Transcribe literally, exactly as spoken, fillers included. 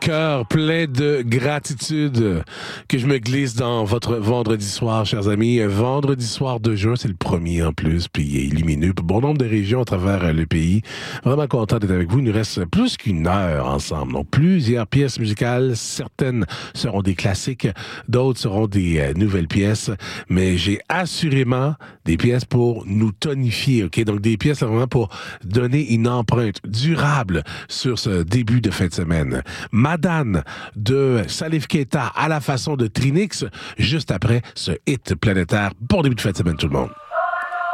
cœur plein de gratitude que je me glisse dans votre vendredi soir, chers amis. Vendredi soir de juin, c'est le premier en plus, puis il est lumineux. Bon nombre de régions à travers le pays. Vraiment content d'être avec vous. Il nous reste plus qu'une heure ensemble. Donc, plusieurs pièces musicales. Certaines seront des classiques, d'autres seront des euh, nouvelles pièces. Mais j'ai assurément des pièces pour nous tonifier, OK? Donc, des pièces vraiment pour donner une empreinte durable sur ce début de fin de semaine. Madane de Salif Keita à la façon de Trinix, juste après ce hit planétaire. Bon début de fin de semaine tout le monde.